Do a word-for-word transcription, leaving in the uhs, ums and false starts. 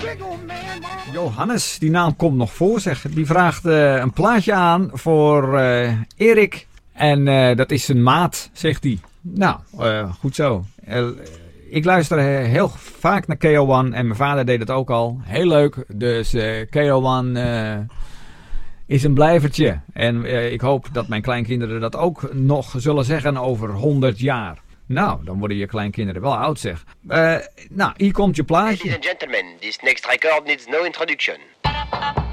Johannes, die naam komt nog voor zeg. Die vraagt uh, een plaatje aan voor uh, Erik. En uh, dat is zijn maat, zegt hij. Nou, uh, goed zo. Uh, ik luister heel vaak naar K O één en mijn vader deed het ook al. Heel leuk. Dus uh, K O één uh, is een blijvertje. En uh, ik hoop dat mijn kleinkinderen dat ook nog zullen zeggen over honderd jaar. Nou, dan worden je kleinkinderen wel oud zeg. Uh, nou, hier komt je plaatje. Ladies and gentlemen, this next record needs no introduction.